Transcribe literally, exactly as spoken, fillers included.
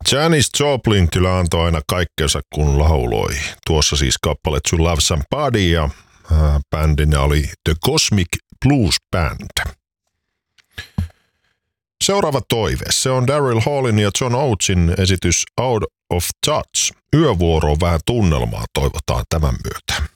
Janis Joplin kyllä antoi aina kaikkensa kun lauloi. Tuossa siis kappale To Love Somebody ja äh, bändinä oli The Cosmic Blues Band. Seuraava toive. Se on Daryl Hallin ja John Oatesin esitys Out of Touch. Yövuoroon vähän tunnelmaa toivotaan tämän myötä.